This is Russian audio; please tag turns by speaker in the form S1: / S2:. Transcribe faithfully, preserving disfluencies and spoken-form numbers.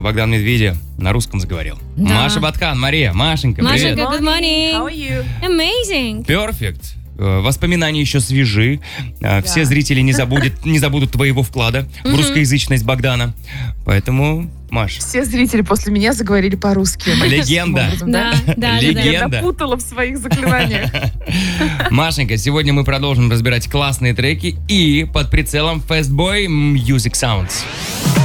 S1: Богдан Медведев на русском заговорил.
S2: Да.
S1: Маша Баткан, Мария, Машенька, привет.
S2: Машенька, good morning.
S3: How are you?
S2: Amazing.
S1: Perfect. Э, Воспоминания еще свежи. Э, Все зрители не забудут, не забудут твоего вклада в русскоязычность Богдана. Поэтому, Маш,
S3: Все зрители после меня заговорили по-русски.
S1: легенда.
S3: Образом,
S2: Да, да, да, да.
S1: Легенда.
S3: Я напутала в своих заклинаниях.
S1: Машенька, сегодня мы продолжим разбирать классные треки и под прицелом Fastboy Music Sounds.